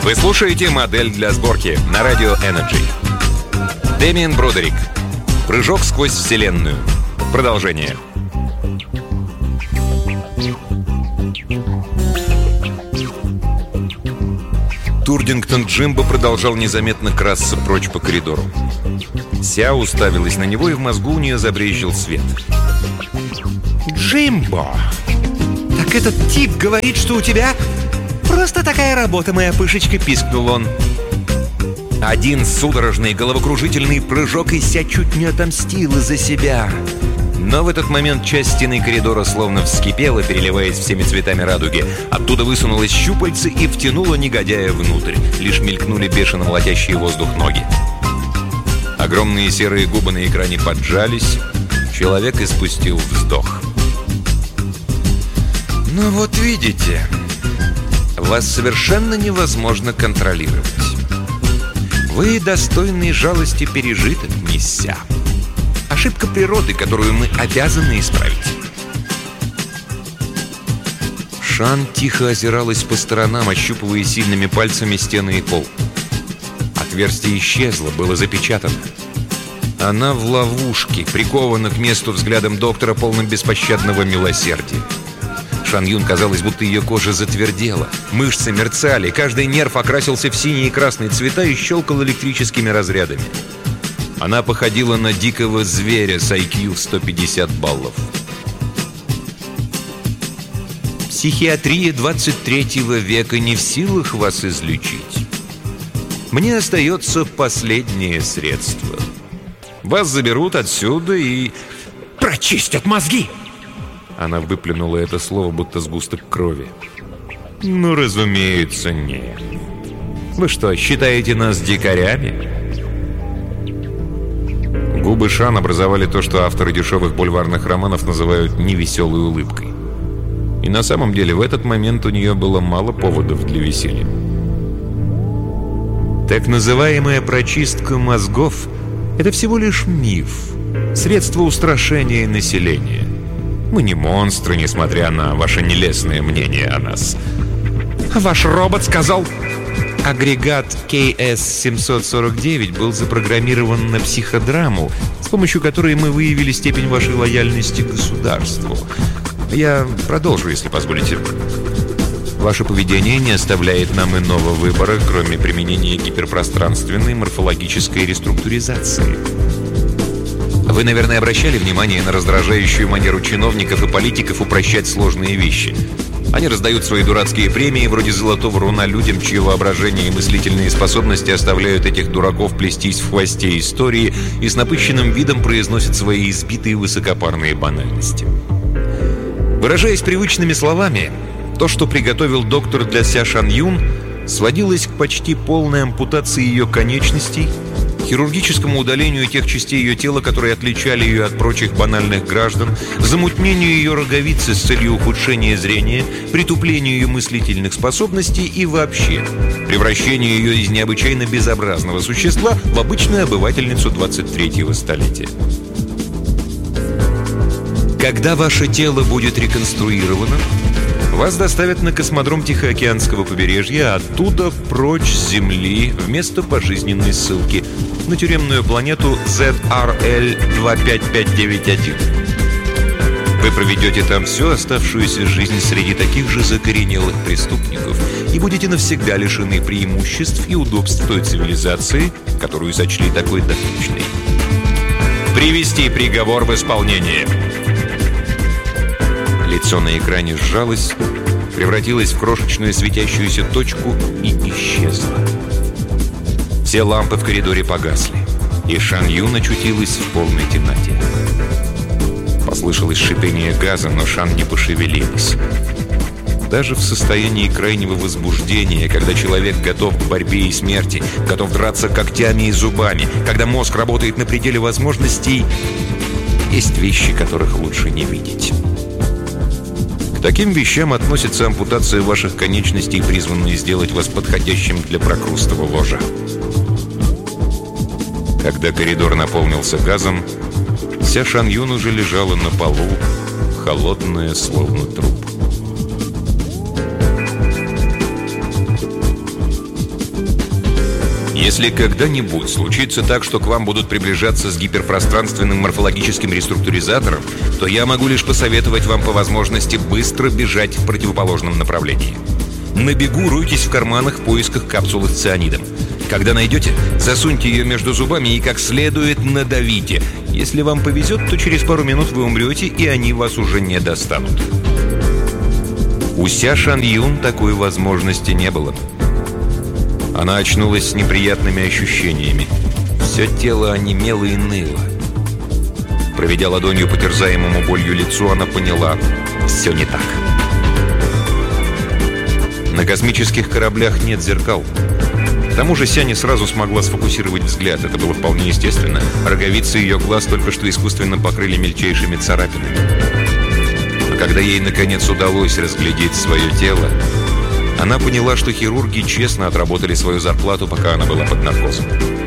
Вы слушаете «Модель для сборки» на радио Energy. Дэмиен Бродерик. Прыжок сквозь вселенную. Продолжение. Турдингтон Джимбо продолжал незаметно красться прочь по коридору. Ся уставилась на него, и в мозгу у нее забрезжил свет. Джимбо! Так этот тип говорит, что у тебя просто такая работа, моя пышечка, пискнул он. Один судорожный головокружительный прыжок, и Ся чуть не отомстила за себя. Но в этот момент часть стены коридора словно вскипела, переливаясь всеми цветами радуги. Оттуда высунулось щупальце и втянуло негодяя внутрь. Лишь мелькнули бешено молотящие воздух ноги. Огромные серые губы на экране поджались. Человек испустил вздох. «Ну вот видите, вас совершенно невозможно контролировать. Вы достойны жалости пережиток, мисс Ся. Ошибка природы, которую мы обязаны исправить». Шан тихо озиралась по сторонам, ощупывая сильными пальцами стены и пол. Отверстие исчезло, было запечатано. Она в ловушке, прикована к месту взглядом доктора, полным беспощадного милосердия. Шан Юн казалось, будто ее кожа затвердела. Мышцы мерцали, каждый нерв окрасился в синие и красные цвета и щелкал электрическими разрядами. Она походила на дикого зверя с IQ в 150 баллов. Психиатрия 23 века не в силах вас излечить. Мне остается последнее средство. Вас заберут отсюда и... прочистят мозги! Она выплюнула это слово, будто сгусток крови. Ну, разумеется, нет. Вы что, считаете нас дикарями? Губы Шан образовали то, что авторы дешевых бульварных романов называют невеселой улыбкой. И на самом деле в этот момент у нее было мало поводов для веселья. Так называемая прочистка мозгов — это всего лишь миф, средство устрашения населения. Мы не монстры, несмотря на ваше нелестное мнение о нас. Ваш робот сказал... Агрегат KS-749 был запрограммирован на психодраму, с помощью которой мы выявили степень вашей лояльности к государству. Я продолжу, если позволите. Ваше поведение не оставляет нам иного выбора, кроме применения гиперпространственной морфологической реструктуризации. Вы, наверное, обращали внимание на раздражающую манеру чиновников и политиков упрощать сложные вещи. Они раздают свои дурацкие премии, вроде золотого руна, людям, чье воображение и мыслительные способности оставляют этих дураков плестись в хвосте истории и с напыщенным видом произносят свои избитые высокопарные банальности. Выражаясь привычными словами, то, что приготовил доктор для Ся Шан Юн, сводилось к почти полной ампутации ее конечностей, хирургическому удалению тех частей ее тела, которые отличали ее от прочих банальных граждан, замутнению ее роговицы с целью ухудшения зрения, притуплению ее мыслительных способностей и вообще превращению ее из необычайно безобразного существа в обычную обывательницу 23-го столетия. Когда ваше тело будет реконструировано, вас доставят на космодром Тихоокеанского побережья, а оттуда прочь с Земли вместо пожизненной ссылки на тюремную планету ZRL-25591. Вы проведете там всю оставшуюся жизнь среди таких же закоренелых преступников и будете навсегда лишены преимуществ и удобств той цивилизации, которую сочли такой дотучной. Привести приговор в исполнение. Лицо на экране сжалось, превратилось в крошечную светящуюся точку и исчезло. Все лампы в коридоре погасли, и Шан Юн очутилась в полной темноте. Послышалось шипение газа, но Шан не пошевелилась. Даже в состоянии крайнего возбуждения, когда человек готов к борьбе и смерти, готов драться когтями и зубами, когда мозг работает на пределе возможностей, есть вещи, которых лучше не видеть. К таким вещам относится ампутация ваших конечностей, призванная сделать вас подходящим для прокрустово ложа. Когда коридор наполнился газом, Ся Шан Юн уже лежала на полу, холодная, словно труп. Если когда-нибудь случится так, что к вам будут приближаться с гиперпространственным морфологическим реструктуризатором, то я могу лишь посоветовать вам по возможности быстро бежать в противоположном направлении. На бегу ройтесь в карманах в поисках капсулы с цианидом. Когда найдете, засуньте ее между зубами и как следует надавите. Если вам повезет, то через пару минут вы умрете, и они вас уже не достанут. У Ся Шан Юн такой возможности не было. Она очнулась с неприятными ощущениями. Все тело онемело и ныло. Проведя ладонью по терзаемому болью лицу, она поняла — все не так. На космических кораблях нет зеркал. К тому же Ся не сразу смогла сфокусировать взгляд. Это было вполне естественно. Роговицы ее глаз только что искусственно покрыли мельчайшими царапинами. А когда ей, наконец, удалось разглядеть свое тело, она поняла, что хирурги честно отработали свою зарплату, пока она была под наркозом.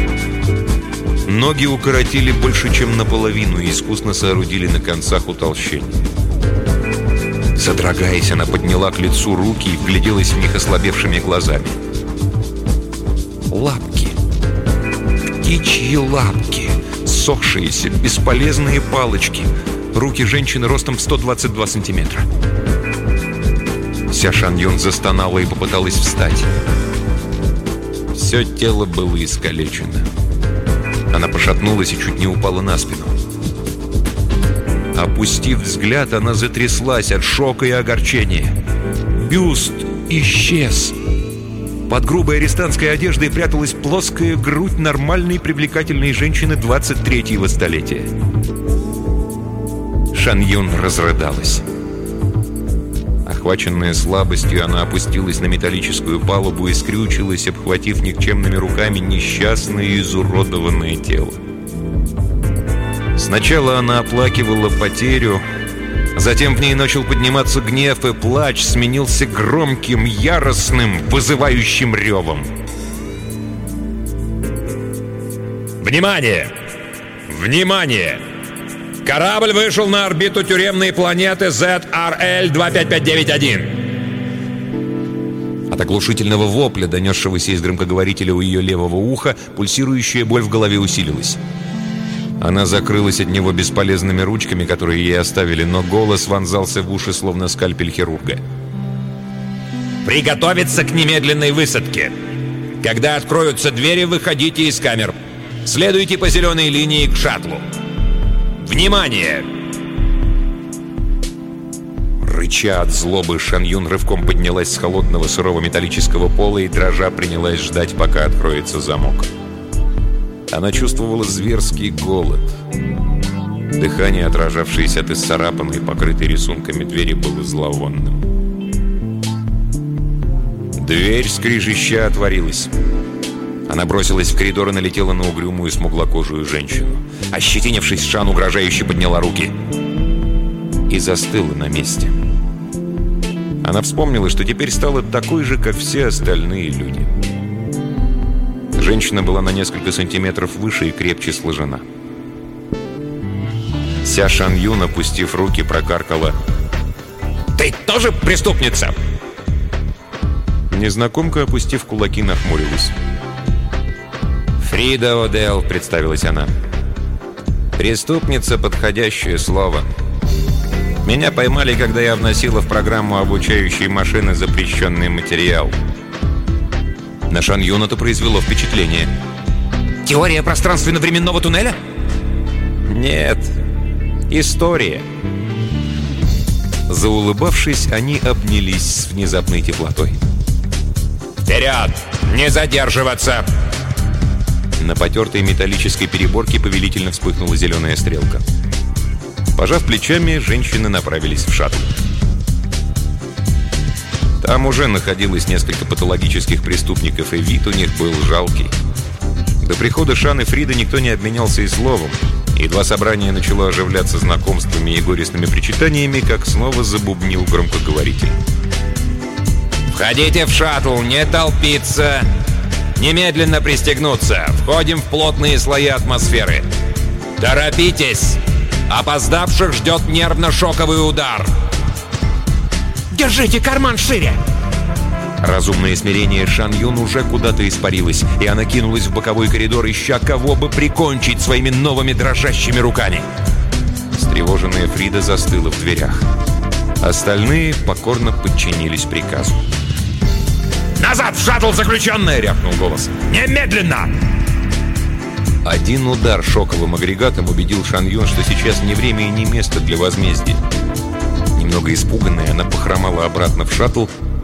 Ноги укоротили больше, чем наполовину, и искусно соорудили на концах утолщений. Содрогаясь, она подняла к лицу руки и вгляделась в них ослабевшими глазами. Лапки. Птичьи лапки. Ссохшиеся, бесполезные палочки. Руки женщины ростом в 122 сантиметра. Ся Шан Юн застонала и попыталась встать. Все тело было искалечено. Она пошатнулась и чуть не упала на спину. Опустив взгляд, она затряслась от шока и огорчения. Бюст исчез. Под грубой арестантской одеждой пряталась плоская грудь нормальной привлекательной женщины 23-го столетия. Шан Юн разрыдалась. Охваченная слабостью, она опустилась на металлическую палубу и скрючилась, обхватив никчемными руками несчастное и изуродованное тело. Сначала она оплакивала потерю, затем в ней начал подниматься гнев, и плач сменился громким, яростным, вызывающим ревом. Внимание! Внимание! Корабль вышел на орбиту тюремной планеты ZRL-25591. От оглушительного вопля, донесшегося из громкоговорителя у ее левого уха, пульсирующая боль в голове усилилась. Она закрылась от него бесполезными ручками, которые ей оставили, но голос вонзался в уши, словно скальпель хирурга. Приготовиться к немедленной высадке. Когда откроются двери, выходите из камер. Следуйте по зеленой линии к шаттлу. Внимание! Рыча от злобы, Шан Юн рывком поднялась с холодного сырого металлического пола и, дрожа, принялась ждать, пока откроется замок. Она чувствовала зверский голод. Дыхание, отражавшееся от исцарапанной, покрытой рисунками двери, было зловонным. Дверь, скрижища, отворилась. Она бросилась в коридор и налетела на угрюмую, смуглокожую женщину. Ощетинившись, Шан угрожающе подняла руки и застыла на месте. Она вспомнила, что теперь стала такой же, как все остальные люди. Женщина была на несколько сантиметров выше и крепче сложена. Ся Шан Юн, опустив руки, прокаркала: «Ты тоже преступница?» Незнакомка, опустив кулаки, нахмурилась. «Фрида Одел», — представилась она. «Преступница — подходящее слово. Меня поймали, когда я вносила в программу обучающей машины запрещенный материал». На Шан Юн это произвело впечатление. Теория пространственно-временного туннеля? Нет, история. Заулыбавшись, они обнялись с внезапной теплотой. «Вперед! Не задерживаться!» На потертой металлической переборке повелительно вспыхнула зеленая стрелка. Пожав плечами, женщины направились в шаттл. Там уже находилось несколько патологических преступников, и вид у них был жалкий. До прихода Шан и Фрида никто не обменялся и словом. Едва собрание начало оживляться знакомствами и горестными причитаниями, как снова забубнил громкоговоритель. «Входите в шаттл, не толпиться! Немедленно пристегнуться! Входим в плотные слои атмосферы! Торопитесь! Опоздавших ждет нервно-шоковый удар!» Держите карман шире! Разумное смирение Шан Юн уже куда-то испарилось, и она кинулась в боковой коридор, ища кого бы прикончить своими новыми дрожащими руками. Встревоженная Фрида застыла в дверях. Остальные покорно подчинились приказу. «Назад в шаттл, заключенная!» — рявкнул голос. «Немедленно!» Один удар шоковым агрегатом убедил Шан Юн, что сейчас не время и не место для возмездия. Немного испуганная, она похромала обратно в шаттл